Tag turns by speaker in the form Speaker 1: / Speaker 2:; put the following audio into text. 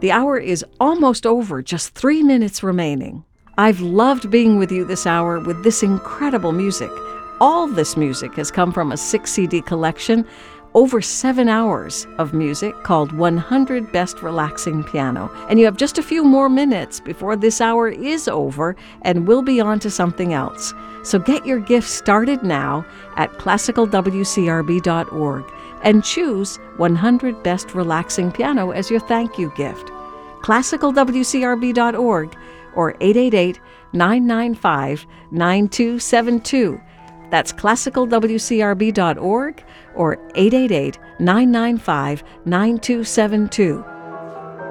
Speaker 1: The hour is almost over, just 3 minutes remaining. I've loved being with you this hour with this incredible music. All this music has come from a 6 CD collection, over 7 hours of music called 100 Best Relaxing Piano. And you have just a few more minutes before this hour is over and we'll be on to something else. So get your gift started now at classicalwcrb.org and choose 100 Best Relaxing Piano as your thank you gift. classicalwcrb.org or 888-995-9272. That's classicalwcrb.org or 888-995-9272.